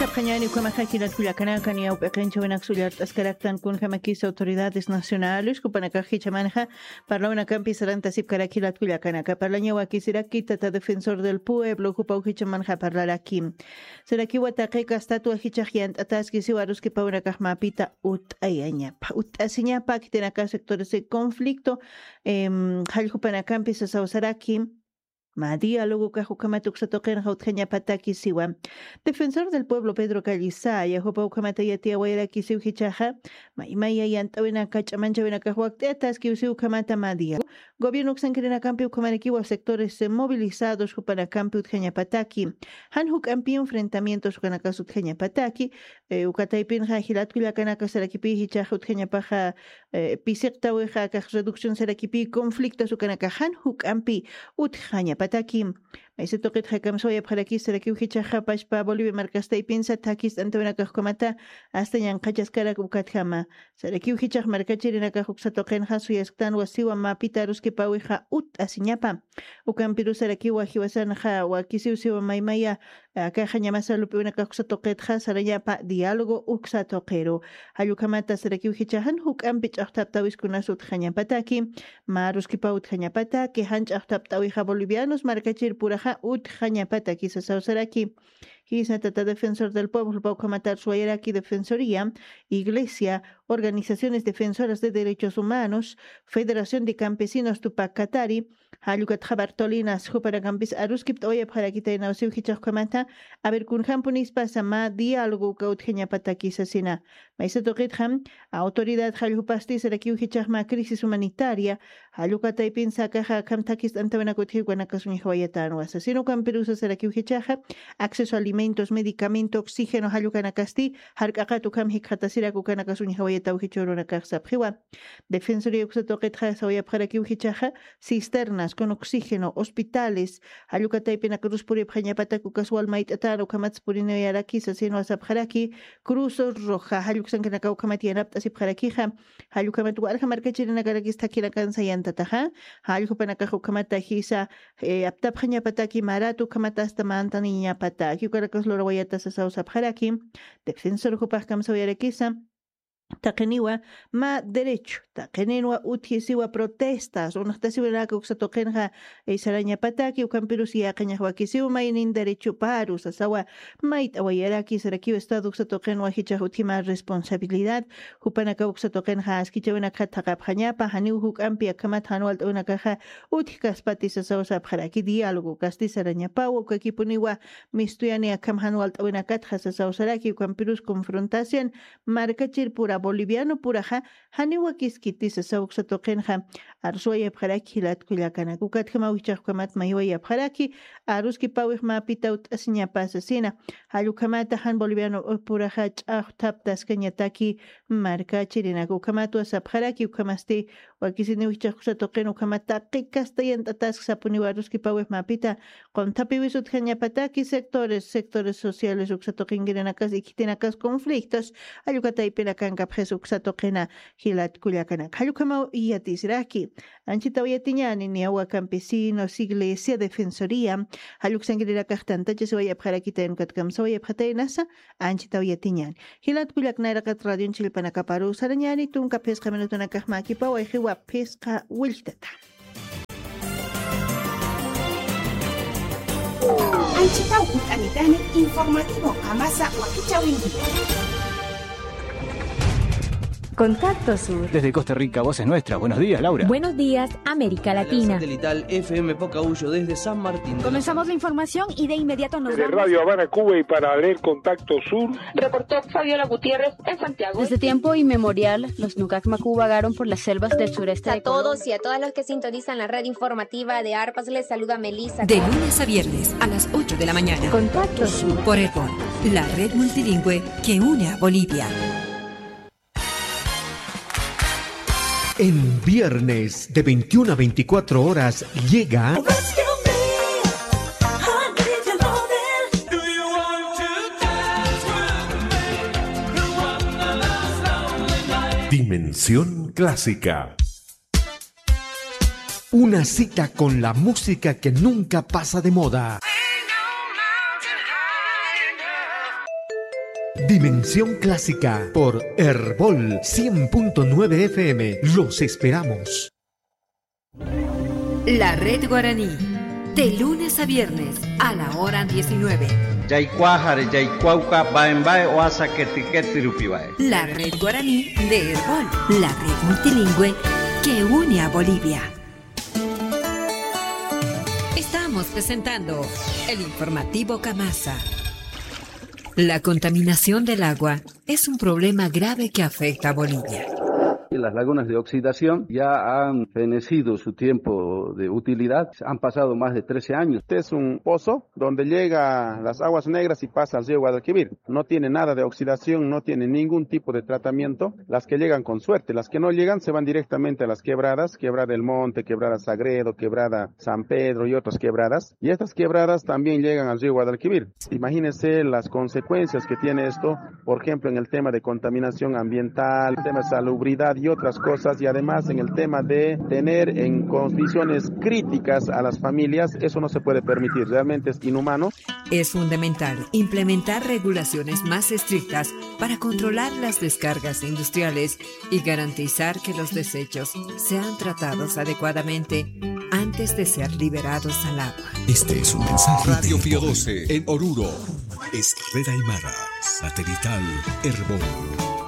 Jañani Kuamajakilat Kulakanakan y Aupekencho en Axuliart Ascaractan con Jamakis autoridades nacionales, Kupanakaji Chamanja, para una campi Saranta Sipkarakilat Kulakanaka, para la Ñawakisiraki, Tata defensor del pueblo, Kupauji Chamanja para la Kim. Seraki Watakeka, estatua Hichajiant, Ataski Siwaruski Pauna Kajmapita, Ut Ayañapa, Ut Asiñapa, que tiene acá sectores de conflicto, Jaljupanacampi Sasausaraki. Madia luego Cajucamatuk Satoken Hautjeña Pataki Siwa. Defensor del pueblo Pedro Calizaya, Hopaucamata Yatia Wairaki Siuhichaja, Maimaya Yantawina Cachamancha Venacahuactetas, Kiusiucamata Madia. Gobierno Xanquerena Campi Ucamarikiwa sectores movilizados Jupanacampi Utjeña Pataki. Hanhuk Ampi enfrentamientos Ucanakas Utjeña Pataki, Ucataipin Hajilatwila Kanaka Sarakipi Hichaja Utjeña Paja Pisecta Weja Reducción Sarakipi, conflictos Ucanaka Hanhuk Ampi Utjaña Pataki. Ese toque Hakamsoya para aquí Saraki Uhichaja Pashpa Bolivia Marcasta y Pinza Takis Antonacajomata hasta Yankachas Karakukatjama. Saraki Uhichaj Marcachirina Kajuxa Token Hasu y Estan Wasiwa Mapita Ruski Pauija Ut Asiñapa. Ucampiru Saraki Wajiwasanja Wakisiusiwa Maimaya Kajañamasa Lupiuna Kajuxa Toquetja Sarayapa Diálogo Uxa Toquero. Hayukamata Saraki Uhichajan Hukampich Ahtaptawis Kunasut Jañapataki. Maruski Paut Jañapata, Hanch Ahtaptawija Bolivianos Marcachir Puraja Ut Jañapata, quizás Sausaraki, quizás Tata defensor del pueblo, Paucamatar Suayaraki, Defensoría, Iglesia, organizaciones defensoras de derechos humanos, Federación de Campesinos Tupac Katari, Hayukat Jabartolinas, Juparacampis, Aruskip, Oya Parakita y Nausiu Hichachkamata, a ver Kunhampunis Pasama, diálogo Kaut Jañapata, quizás Sina, Maisato Githam, autoridad Hayupastis, Arakiu Hichachma, crisis humanitaria, Hayukata Pinsa, Caja Kamtakis, Antavenakoti, Guanacasunihuayatano, asesino Camperusa, Sarakiu Hichaja, acceso a alimentos, medicamento, oxígeno, Hayukanakasti, Harkakatu Kamhikatasira, Kukanakasunihuayatau Hichorona Karsapjiwa, Defensoría Uxatoquetja, Soya Parakiu Hichaja, cisternas con oxígeno, hospitales, Hayukata Pinacruz Puri Pañapata, Kukasual Maitatano, Kamatspurino y Araki, Sasino Asapjaraki, Cruz Roja, Hayuksankanakau Kamatianapta Sipjarakija, Hayukamatu Aljamarkachirina Karakista Kirakansa Yantataja, Hayupanakahu Kamatahisa, Aptapjañapataki Maratu Kamatasta Mantaniña Pataki, Karakas Lorwayata Sasapjaraki, Defensor Jupakam Soyarekisa. Takeniwa ma derecho, takenenwa utisiwa protestas, unahtasiwa uxatokenja isaraña pataki, ucampirus y acañahuakisiwa mainin derecho parus, asawa mait awayaraki, sarakiwa estado uxatokenwa hichahutima responsabilidad, hupanaka uxatokenja askichawena katakapjañapa, haniu hukampi akamat hanual una caja utikaspati sasawsa paraki diálogo, castisarañapa, ukakipuniwa mistuyani akam hanual una katja sasawsaraki, ucampirus confrontación, marcachir pura boliviano puraja haniwa kiskiti sasawxa toqenja arsuaya pjaraki latkullakana kukatjama wichajkamat mayuaya pjaraki aruski pawij mapita utasiñapa asesina hallukamata han boliviano puraja ch'ahtaptas kañataki markachirina kukamatu asapjaraki ukamasti wakisini wichajkusa toqen ukamata qikasta yantatas sapuni aruski pawij mapita qontapi wisut kañapataki sectores sociales uksatoqingirinakas ikitinakas conflictos hallukataipina kanka Jesúxatoquena Gilat Culiacana. Hayukama Yatisraki, Anchita Yatiñani, Niagua Campesinos, Iglesia, Defensoría, Hayuxangrira Cartanta, Jesuaya Parakita en Katkamsoya Patenasa, Anchita Yatiñan. Gilat Culiacana Radio en Chilpanacaparu, Sarañani, Tunca Pesca Menutuna Kajmaki, Paua, Jiwa Pesca Wiltata. Anchita Utanitani, informativo, Amasa, Wakichawindi. Contacto Sur. Desde Costa Rica, voz es nuestra. Buenos días, Laura. Buenos días, América Latina. Satelital FM Pocahuyo desde San Martín. Comenzamos la información y de inmediato nos vamos. De Radio Habana, Cuba y para leer Contacto Sur. Reportó Fabiola Gutiérrez en Santiago. Desde tiempo inmemorial, los Nucacmacu vagaron por las selvas del sureste de Colombia. A todos y a todas los que sintonizan la red informativa de ARPAS, les saluda Melissa. De lunes a viernes a las 8 de la mañana. Contacto Sur. Por ERPON, la red multilingüe que une a Bolivia. En viernes de 21 a 24 horas llega Dimensión Clásica. Una cita con la música que nunca pasa de moda. Dimensión Clásica por Herbol 100.9 FM. Los esperamos. La Red Guaraní, de lunes a viernes a la hora 19. La Red Guaraní de Herbol, la red multilingüe que une a Bolivia. Estamos presentando el informativo Camasa. La contaminación del agua es un problema grave que afecta a Bolivia. Las lagunas de oxidación ya han fenecido su tiempo de utilidad, han pasado más de 13 años. Este es un pozo donde llega las aguas negras y pasa al río Guadalquivir. No tiene nada de oxidación, no tiene ningún tipo de tratamiento. Las que llegan con suerte, las que no llegan se van directamente a las quebradas, Quebrada del Monte, Quebrada Sagredo, Quebrada San Pedro y otras quebradas. Y estas quebradas también llegan al río Guadalquivir. Imagínense las consecuencias que tiene esto, por ejemplo, en el tema de contaminación ambiental, el tema de salubridad y otras cosas, y además en el tema de tener en condiciones críticas a las familias. Eso no se puede permitir, realmente es inhumano. Es fundamental implementar regulaciones más estrictas para controlar las descargas industriales y garantizar que los desechos sean tratados adecuadamente antes de ser liberados al agua. Este es un mensaje Radio Pío 12 en Oruro. Es Red Aymara, satelital Herbol.